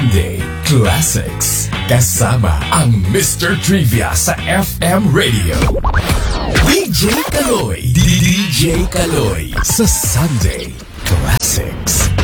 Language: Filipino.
Sunday Classics. Kasama ang Mr. Trivia sa FM Radio. DJ Kaloy. DJ Kaloy sa Sunday Classics.